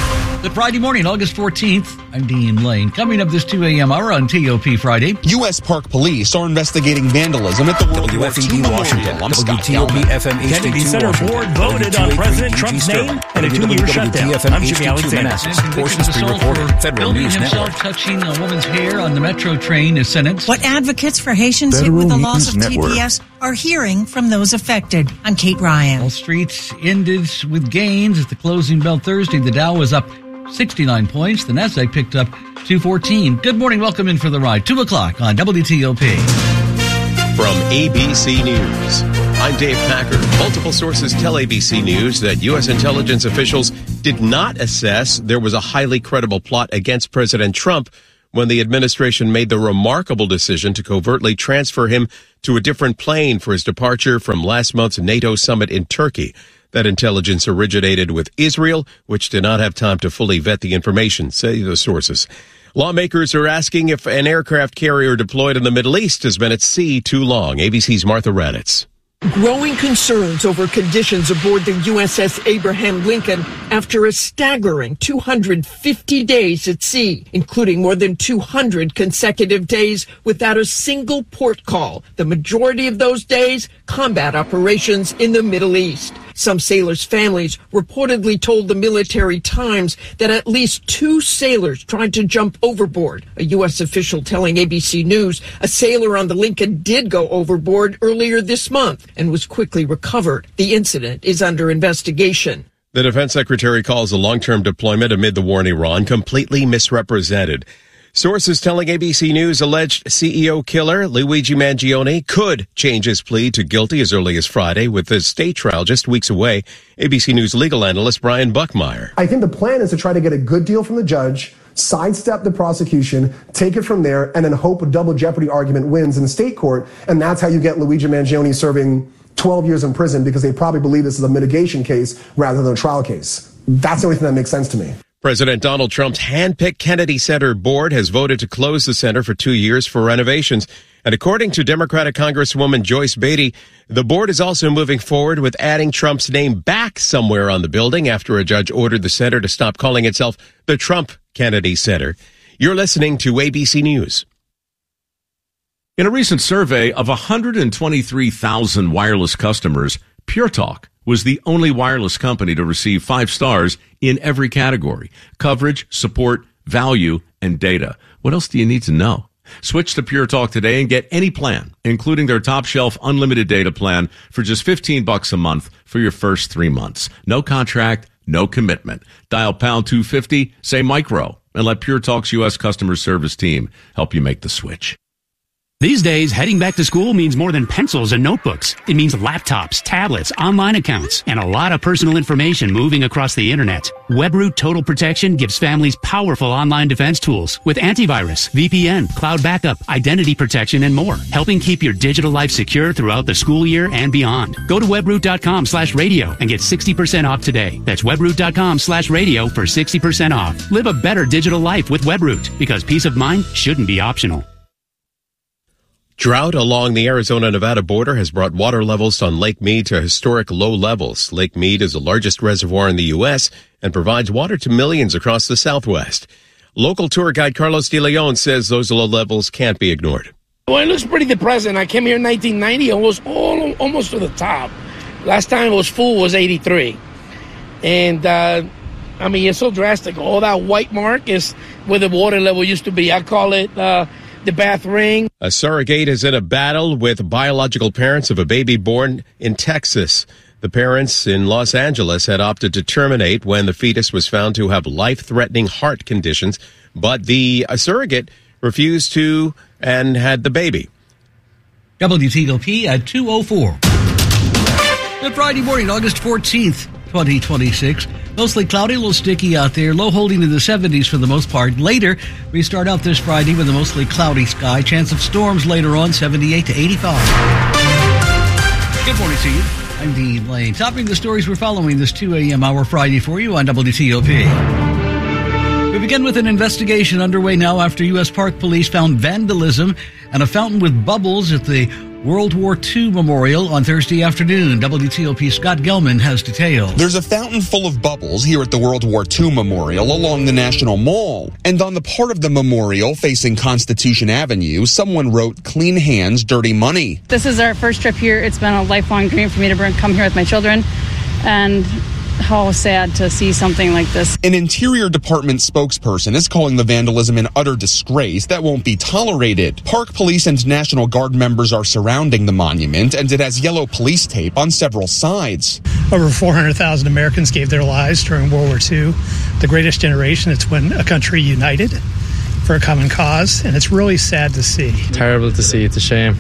Good Friday morning, August fourteenth. I'm Dean Lane. Coming up this two a.m. hour on T O P Friday. U S Park Police are investigating vandalism at the World W F E D Washington. I'm Scott W T O P F M H D two Kennedy Center Board voted on President Trump's name and a two-year shutdown. I'm Jimmy Alexander. Portions pre-recorded. Federal News himself Network. Touching a woman's hair on the Metro train is sentenced. What advocates for Haitians hit with the loss of T P S are hearing from those affected. I'm Kate Ryan. Wall Street ended with gains at the closing bell Thursday. The Dow was up sixty-nine points. The Nasdaq picked up two fourteen. Good morning. Welcome in for the ride. two o'clock on W T O P. From A B C News, I'm Dave Packard. Multiple sources tell A B C News that U S intelligence officials did not assess there was a highly credible plot against President Trump when the administration made the remarkable decision to covertly transfer him to a different plane for his departure from last month's NATO summit in Turkey. That intelligence originated with Israel, which did not have time to fully vet the information, say the sources. Lawmakers are asking if an aircraft carrier deployed in the Middle East has been at sea too long. A B C's Martha Raddatz. Growing concerns over conditions aboard the U S S Abraham Lincoln after a staggering two hundred fifty days at sea, including more than two hundred consecutive days without a single port call. The majority of those days, combat operations in the Middle East. Some sailors' families reportedly told the Military Times that at least two sailors tried to jump overboard. A U S official telling A B C News a sailor on the Lincoln did go overboard earlier this month and was quickly recovered. The incident is under investigation. The defense secretary calls a long-term deployment amid the war in Iran completely misrepresented. Sources telling A B C News alleged C E O killer Luigi Mangione could change his plea to guilty as early as Friday, with the state trial just weeks away. A B C News legal analyst Brian Buckmeyer. I think the plan is to try to get a good deal from the judge, sidestep the prosecution, take it from there, and then hope a double jeopardy argument wins in the state court. And that's how you get Luigi Mangione serving twelve years in prison, because they probably believe this is a mitigation case rather than a trial case. That's the only thing that makes sense to me. President Donald Trump's hand-picked Kennedy Center board has voted to close the center for two years for renovations. And according to Democratic Congresswoman Joyce Beatty, the board is also moving forward with adding Trump's name back somewhere on the building after a judge ordered the center to stop calling itself the Trump Kennedy Center. You're listening to A B C News. In a recent survey of one hundred twenty-three thousand wireless customers, Pure Talk was the only wireless company to receive five stars in every category: coverage, support, value, and data. What else do you need to know? Switch to Pure Talk today and get any plan, including their top shelf unlimited data plan, for just fifteen bucks a month for your first three months. No contract, no commitment. Dial pound two fifty, say micro, and let Pure Talk's U S customer service team help you make the switch. These days, heading back to school means more than pencils and notebooks. It means laptops, tablets, online accounts, and a lot of personal information moving across the internet. WebRoot Total Protection gives families powerful online defense tools with antivirus, V P N, cloud backup, identity protection, and more, helping keep your digital life secure throughout the school year and beyond. Go to webroot.com slash radio and get sixty percent off today. That's webroot.com slash radio for sixty percent off. Live a better digital life with WebRoot, because peace of mind shouldn't be optional. Drought along the Arizona-Nevada border has brought water levels on Lake Mead to historic low levels. Lake Mead is the largest reservoir in the U S and provides water to millions across the Southwest. Local tour guide Carlos De Leon says those low levels can't be ignored. Well, it looks pretty depressing. I came here in nineteen ninety and was all, almost to the top. Last time it was full was eighty-three. And, uh, I mean, it's so drastic. All that white mark is where the water level used to be. I call it uh, the Bath Ring. A surrogate is in a battle with biological parents of a baby born in Texas. The parents in Los Angeles had opted to terminate when the fetus was found to have life-threatening heart conditions, but the uh, surrogate refused to and had the baby. W T O P at two oh four. Good Friday morning, August fourteenth, twenty twenty-six. Mostly cloudy, a little sticky out there. Low holding in the seventies for the most part. Later, we start out this Friday with a mostly cloudy sky. Chance of storms later on, seventy-eight to eighty-five. Good morning to you. I'm Dean Lane. Topping the stories we're following this two a.m. hour Friday for you on W T O P. We begin with an investigation underway now after U S Park Police found vandalism and a fountain with bubbles at the World War Two Memorial on Thursday afternoon. W T O P Scott Gelman has details. There's a fountain full of bubbles here at the World War Two Memorial along the National Mall. And on the part of the memorial facing Constitution Avenue, someone wrote, "Clean hands, dirty money." This is our first trip here. It's been a lifelong dream for me to bring, come here with my children. And how sad to see something like this. An Interior Department spokesperson is calling the vandalism an utter disgrace that won't be tolerated. Park Police and National Guard members are surrounding the monument, and it has yellow police tape on several sides. Over four hundred thousand Americans gave their lives during World War Two. The greatest generation. It's when a country united for a common cause, and it's really sad to see. Terrible to see. It's a shame.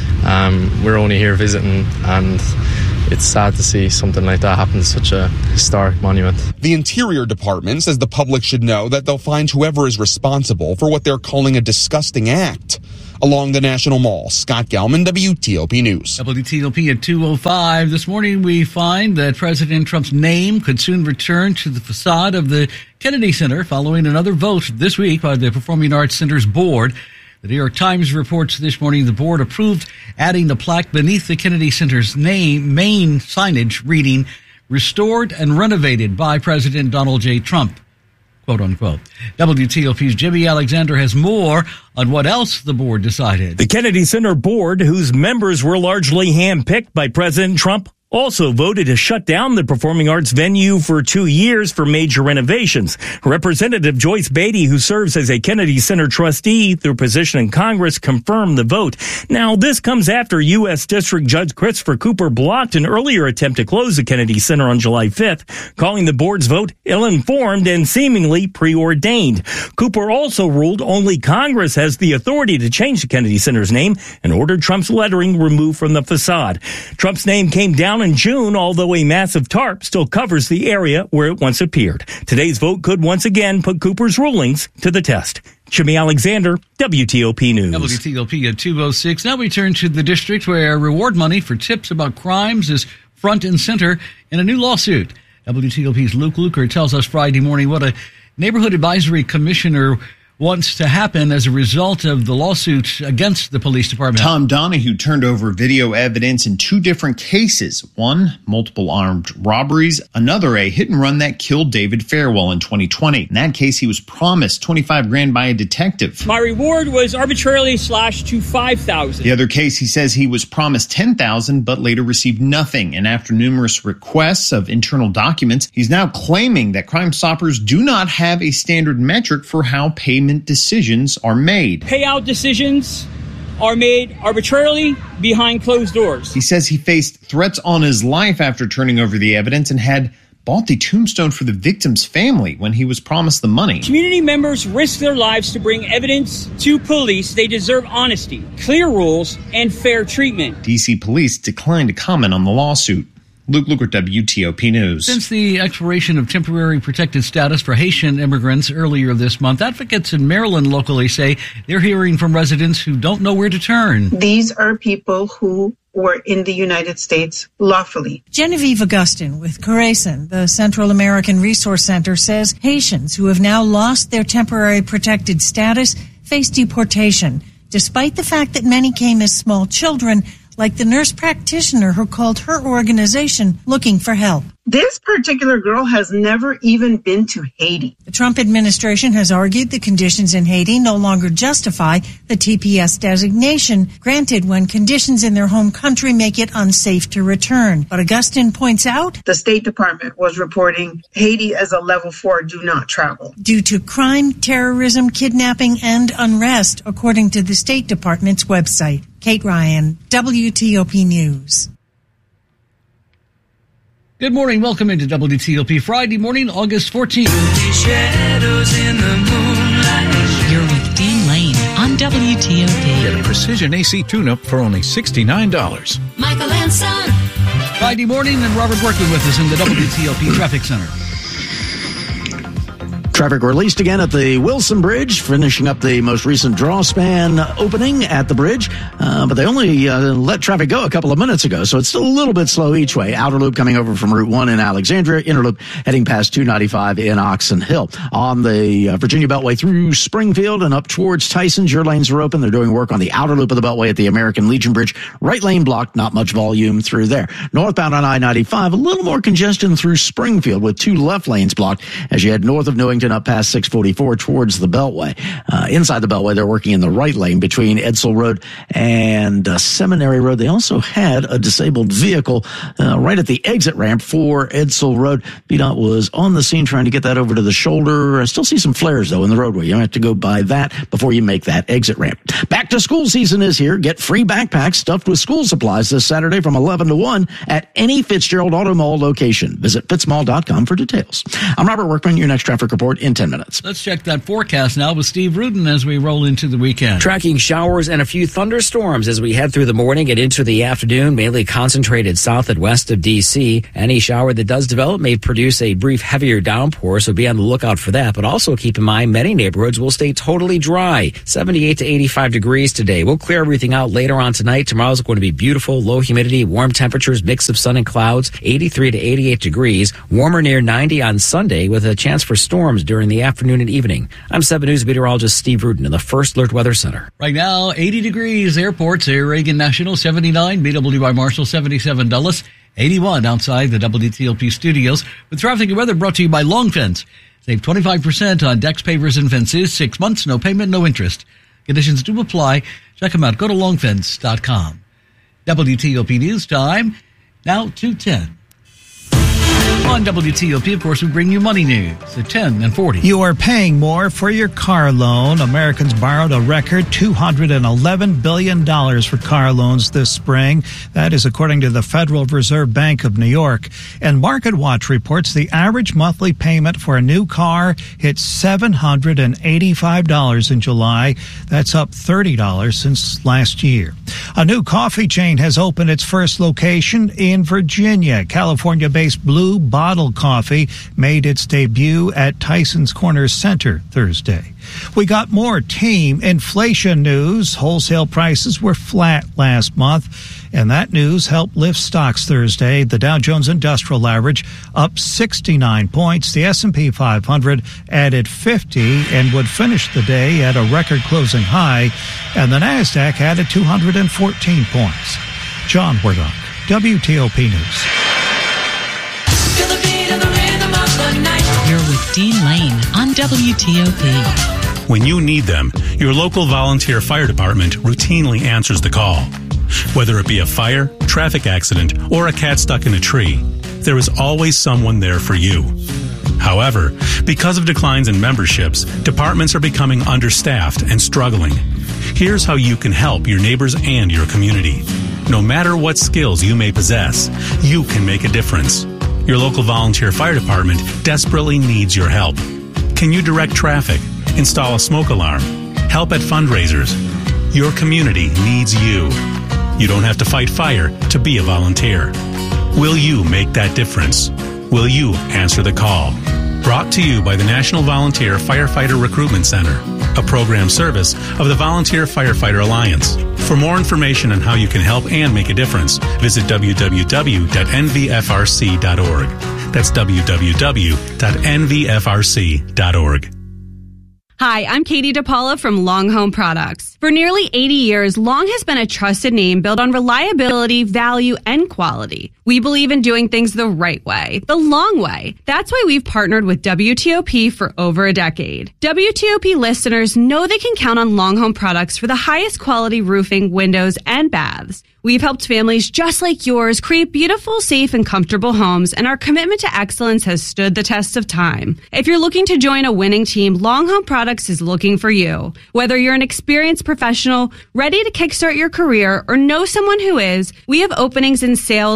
Um, we're only here visiting, and it's sad to see something like that happen to such a historic monument. The Interior Department says the public should know that they'll find whoever is responsible for what they're calling a disgusting act. Along the National Mall, Scott Gelman, W T O P News. W T O P at two oh five. This morning we find that President Trump's name could soon return to the facade of the Kennedy Center following another vote this week by the Performing Arts Center's board. The New York Times reports this morning the board approved adding the plaque beneath the Kennedy Center's name, main signage reading, "Restored and renovated by President Donald J. Trump," quote unquote. W T O P's Jimmy Alexander has more on what else the board decided. The Kennedy Center board, whose members were largely handpicked by President Trump, also voted to shut down the performing arts venue for two years for major renovations. Representative Joyce Beatty, who serves as a Kennedy Center trustee through position in Congress, confirmed the vote. Now, this comes after U S District Judge Christopher Cooper blocked an earlier attempt to close the Kennedy Center on July fifth, calling the board's vote ill-informed and seemingly preordained. Cooper also ruled only Congress has the authority to change the Kennedy Center's name and ordered Trump's lettering removed from the facade. Trump's name came down in June, although a massive tarp still covers the area where it once appeared. Today's vote could once again put Cooper's rulings to the test. Jimmy Alexander, W T O P News. W T O P at two oh six. Now we turn to the district where reward money for tips about crimes is front and center in a new lawsuit. W T O P's Luke Luker tells us Friday morning what a neighborhood advisory commissioner wants to happen as a result of the lawsuit against the police department. Tom Donahue turned over video evidence in two different cases. One, multiple armed robberies. Another, a hit and run that killed David Farewell in twenty twenty. In that case, he was promised twenty-five grand by a detective. My reward was arbitrarily slashed to five thousand. The other case, he says he was promised ten thousand, but later received nothing. And after numerous requests of internal documents, he's now claiming that Crime Stoppers do not have a standard metric for how payment decisions are made. Payout decisions are made arbitrarily behind closed doors. He says he faced threats on his life after turning over the evidence and had bought the tombstone for the victim's family when he was promised the money. Community members risk their lives to bring evidence to police. They deserve honesty, clear rules, and fair treatment. D C police declined to comment on the lawsuit. Luke Luker, W T O P News. Since the expiration of temporary protected status for Haitian immigrants earlier this month, advocates in Maryland locally say they're hearing from residents who don't know where to turn. These are people who were in the United States lawfully. Genevieve Augustin with Corazon, the Central American Resource Center, says Haitians who have now lost their temporary protected status face deportation, despite the fact that many came as small children, like the nurse practitioner who called her organization looking for help. This particular girl has never even been to Haiti. The Trump administration has argued the conditions in Haiti no longer justify the T P S designation granted when conditions in their home country make it unsafe to return. But Augustin points out the State Department was reporting Haiti as a level four do not travel. Due to crime, terrorism, kidnapping, and unrest, according to the State Department's website. Kate Ryan, W T O P News. Good morning. Welcome into W T O P Friday morning, August fourteenth. Shadows in the moonlight. You're with Dean Lane on W T O P. Get a precision A C tune-up for only sixty-nine dollars. Michael and Son. Friday morning, and Robert Workman with us in the W T O P Traffic Center. Traffic released again at the Wilson Bridge, finishing up the most recent draw span opening at the bridge. Uh, but they only uh, let traffic go a couple of minutes ago, so it's still a little bit slow each way. Outer loop coming over from Route one in Alexandria, inner loop heading past two ninety-five in Oxon Hill. On the uh, Virginia Beltway through Springfield and up towards Tysons, your lanes are open. They're doing work on the outer loop of the Beltway at the American Legion Bridge. Right lane blocked, not much volume through there. Northbound on I ninety-five, a little more congestion through Springfield with two left lanes blocked as you head north of Newington up past six forty-four towards the Beltway. Uh, inside the Beltway, they're working in the right lane between Edsel Road and uh, Seminary Road. They also had a disabled vehicle uh, right at the exit ramp for Edsel Road. V DOT was on the scene trying to get that over to the shoulder. I still see some flares, though, in the roadway. You don't have to go by that before you make that exit ramp. Back to school season is here. Get free backpacks stuffed with school supplies this Saturday from eleven to one at any Fitzgerald Auto Mall location. Visit fitzmall dot com for details. I'm Robert Workman, your next traffic report in ten minutes. Let's check that forecast now with Steve Rudin as we roll into the weekend. Tracking showers and a few thunderstorms as we head through the morning and into the afternoon, mainly concentrated south and west of D C. Any shower that does develop may produce a brief heavier downpour, so be on the lookout for that. But also keep in mind, many neighborhoods will stay totally dry. seventy-eight to eighty-five degrees today. We'll clear everything out later on tonight. Tomorrow's going to be beautiful, low humidity, warm temperatures, mix of sun and clouds, eighty-three to eighty-eight degrees. Warmer near ninety on Sunday with a chance for storms during the afternoon and evening. I'm seven News meteorologist Steve Rudin in the First Alert Weather Center. Right now, eighty degrees. Airports here, Reagan National seventy-nine, B W I Marshall seventy-seven, Dulles eighty-one outside the W T L P studios. With traffic and weather brought to you by Long Fence. Save twenty-five percent on decks, pavers, and fences. Six months, no payment, no interest. Conditions do apply. Check them out. Go to long fence dot com. W T O P News Time, now two ten. On W T O P, of course, we bring you money news at ten and forty. You are paying more for your car loan. Americans borrowed a record two hundred eleven billion dollars for car loans this spring. That is according to the Federal Reserve Bank of New York. And MarketWatch reports the average monthly payment for a new car hit seven hundred eighty-five dollars in July. That's up thirty dollars since last year. A new coffee chain has opened its first location in Virginia. California-based Blue Bottle Coffee made its debut at Tysons Corner Center Thursday. We got more team inflation news. Wholesale prices were flat last month, and that news helped lift stocks Thursday. The Dow Jones Industrial Average up sixty-nine points. The S and P five hundred added fifty and would finish the day at a record closing high, and the NASDAQ added two hundred fourteen points. John Wardock, W T O P News. You're with Dean Lane on W T O P. When you need them, your local volunteer fire department routinely answers the call. Whether it be a fire, traffic accident, or a cat stuck in a tree, there is always someone there for you. However, because of declines in memberships, departments are becoming understaffed and struggling. Here's how you can help your neighbors and your community. No matter what skills you may possess, you can make a difference. Your local volunteer fire department desperately needs your help. Can you direct traffic, install a smoke alarm, help at fundraisers? Your community needs you. You don't have to fight fire to be a volunteer. Will you make that difference? Will you answer the call? Brought to you by the National Volunteer Firefighter Recruitment Center, a program service of the Volunteer Firefighter Alliance. For more information on how you can help and make a difference, visit w w w dot n v f r c dot org. That's w w w dot n v f r c dot org. Hi, I'm Katie DePaula from Long Home Products. For nearly eighty years, Long has been a trusted name built on reliability, value, and quality. We believe in doing things the right way, the long way. That's why we've partnered with W T O P for over a decade. W T O P listeners know they can count on Long Home Products for the highest quality roofing, windows, and baths. We've helped families just like yours create beautiful, safe, and comfortable homes, and our commitment to excellence has stood the test of time. If you're looking to join a winning team, Long Home Products is looking for you. Whether you're an experienced professional, ready to kickstart your career, or know someone who is, we have openings in sales, production,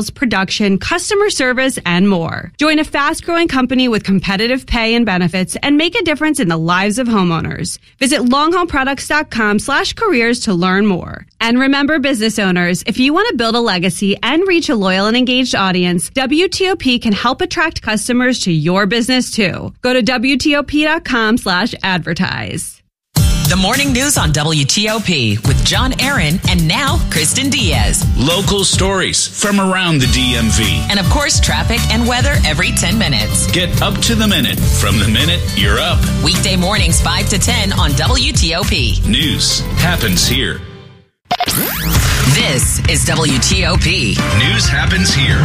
production, customer service, and more. Join a fast-growing company with competitive pay and benefits and make a difference in the lives of homeowners. Visit longhornproducts.com slash careers to learn more. And remember, business owners, if you want to build a legacy and reach a loyal and engaged audience, W T O P can help attract customers to your business too. Go to W T O P dot com slash advertise. The morning news on W T O P with John Aaron and now Kristen Diaz. Local stories from around the D M V. And of course, traffic and weather every ten minutes. Get up to the minute from the minute you're up. Weekday mornings five to ten on W T O P. News happens here. This is W T O P. News happens here.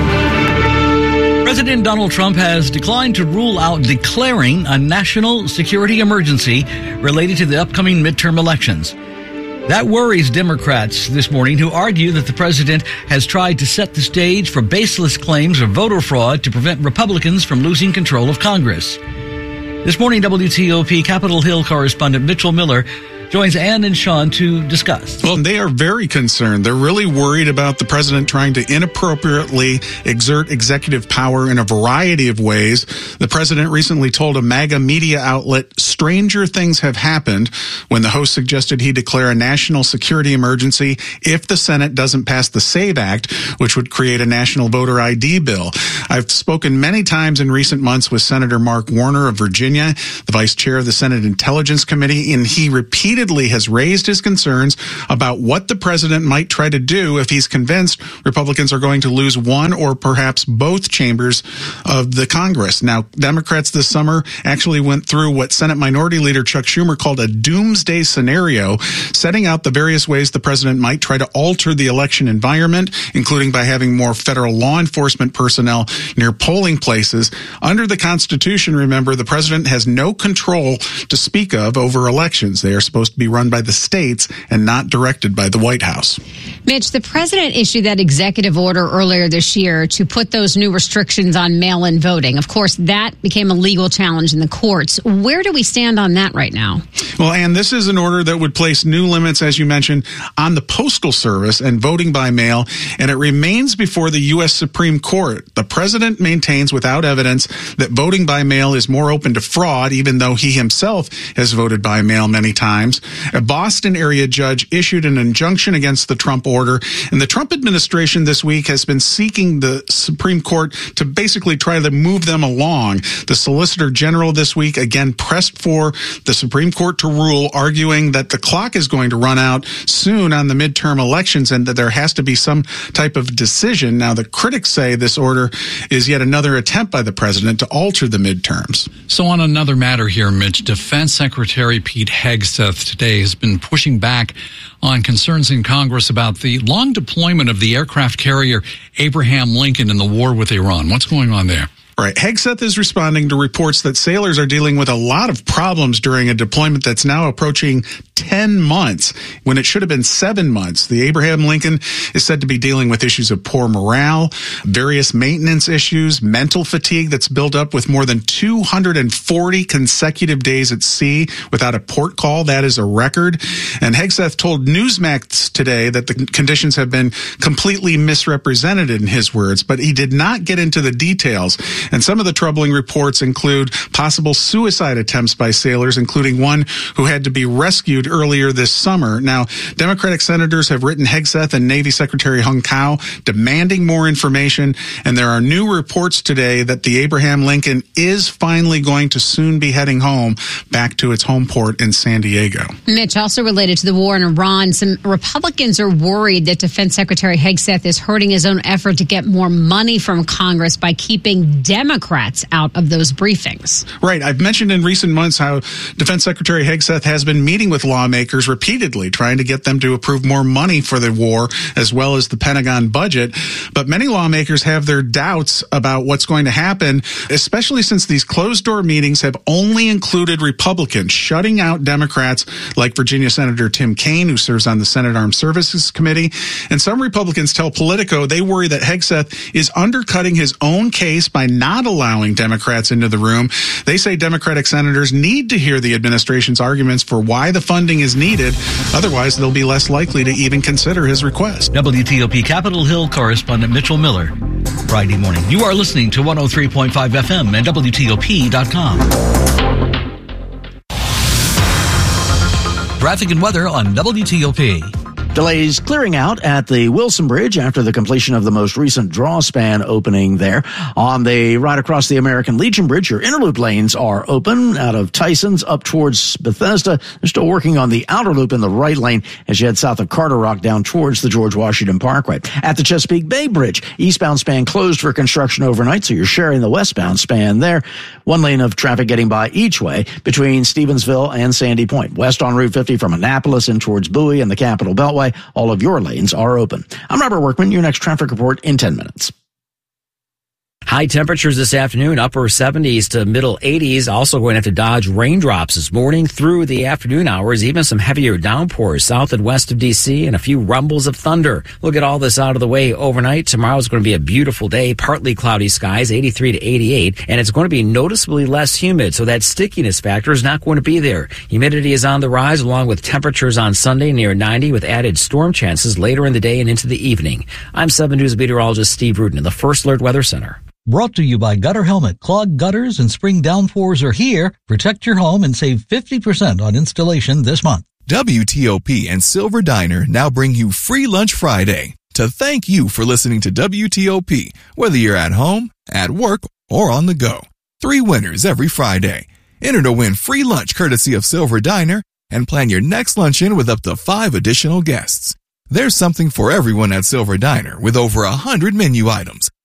President Donald Trump has declined to rule out declaring a national security emergency related to the upcoming midterm elections. That worries Democrats this morning, who argue that the president has tried to set the stage for baseless claims of voter fraud to prevent Republicans from losing control of Congress. This morning, W T O P Capitol Hill correspondent Mitchell Miller joins Ann and Sean to discuss. Well, they are very concerned. They're really worried about the president trying to inappropriately exert executive power in a variety of ways. The president recently told a MAGA media outlet, stranger things have happened, when the host suggested he declare a national security emergency if the Senate doesn't pass the SAVE Act, which would create a national voter I D bill. I've spoken many times in recent months with Senator Mark Warner of Virginia, the vice chair of the Senate Intelligence Committee, and he repeatedly has raised his concerns about what the president might try to do if he's convinced Republicans are going to lose one or perhaps both chambers of the Congress. Now, Democrats this summer actually went through what Senate Minority Leader Chuck Schumer called a doomsday scenario, setting out the various ways the president might try to alter the election environment, including by having more federal law enforcement personnel near polling places. Under the Constitution, remember, the president has no control to speak of over elections. They are supposed to be run by the states and not directed by the White House. Mitch, the president issued that executive order earlier this year to put those new restrictions on mail-in voting. Of course, that became a legal challenge in the courts. Where do we stand on that right now? Well, Ann, this is an order that would place new limits, as you mentioned, on the Postal Service and voting by mail, and it remains before the U S Supreme Court. The president maintains without evidence that voting by mail is more open to fraud, even though he himself has voted by mail many times. A Boston area judge issued an injunction against the Trump order, and the Trump administration this week has been seeking the Supreme Court to basically try to move them along. The Solicitor General this week again pressed for the Supreme Court to rule, arguing that the clock is going to run out soon on the midterm elections and that there has to be some type of decision. Now, the critics say this order is yet another attempt by the president to alter the midterms. So on another matter here, Mitch, Defense Secretary Pete Hegseth today has been pushing back on concerns in Congress about the long deployment of the aircraft carrier Abraham Lincoln in the war with Iran. What's going on there? Right. Hegseth is responding to reports that sailors are dealing with a lot of problems during a deployment that's now approaching ten months when it should have been seven months. The Abraham Lincoln is said to be dealing with issues of poor morale, various maintenance issues, mental fatigue that's built up with more than two hundred forty consecutive days at sea without a port call. That is a record. And Hegseth told Newsmax today that the conditions have been completely misrepresented in his words, but he did not get into the details. And some of the troubling reports include possible suicide attempts by sailors, including one who had to be rescued earlier this summer. Now, Democratic senators have written Hegseth and Navy Secretary Hung Kao demanding more information, and there are new reports today that the Abraham Lincoln is finally going to soon be heading home back to its home port in San Diego. Mitch, also related to the war in Iran, some Republicans are worried that Defense Secretary Hegseth is hurting his own effort to get more money from Congress by keeping Democrats out of those briefings. Right. I've mentioned in recent months how Defense Secretary Hegseth has been meeting with lawmakers repeatedly, trying to get them to approve more money for the war as well as the Pentagon budget. But many lawmakers have their doubts about what's going to happen, especially since these closed-door meetings have only included Republicans, shutting out Democrats like Virginia Senator Tim Kaine, who serves on the Senate Armed Services Committee. And some Republicans tell Politico they worry that Hegseth is undercutting his own case by not not allowing Democrats into the room. They say Democratic senators need to hear the administration's arguments for why the funding is needed. Otherwise, they'll be less likely to even consider his request. W T O P Capitol Hill correspondent Mitchell Miller. Friday morning. You are listening to one oh three point five F M and W T O P dot com. Traffic and weather on W T O P. Delays clearing out at the Wilson Bridge after the completion of the most recent draw span opening there. On the right across the American Legion Bridge, your inner loop lanes are open out of Tysons up towards Bethesda. They're still working on the outer loop in the right lane as you head south of Carter Rock down towards the George Washington Parkway. At the Chesapeake Bay Bridge, eastbound span closed for construction overnight, so you're sharing the westbound span there. One lane of traffic getting by each way between Stevensville and Sandy Point. West on Route fifty from Annapolis in towards Bowie and the Capitol Beltway. All of your lanes are open. I'm Robert Workman. Your next traffic report in ten minutes. High temperatures this afternoon, upper seventies to middle eighties. Also going to have to dodge raindrops this morning through the afternoon hours. Even some heavier downpours south and west of D C and a few rumbles of thunder. We'll get all this out of the way overnight. Tomorrow's going to be a beautiful day, partly cloudy skies, eighty-three to eighty-eight. And it's going to be noticeably less humid, so that stickiness factor is not going to be there. Humidity is on the rise along with temperatures on Sunday near ninety with added storm chances later in the day and into the evening. I'm seven News meteorologist Steve Rudin in the First Alert Weather Center. Brought to you by Gutter Helmet. Clogged gutters and spring downpours are here. Protect your home and save fifty percent on installation this month. W T O P and Silver Diner now bring you Free Lunch Friday to thank you for listening to W T O P, whether you're at home, at work, or on the go. Three winners every Friday. Enter to win free lunch courtesy of Silver Diner and plan your next luncheon with up to five additional guests. There's something for everyone at Silver Diner with over a hundred menu items,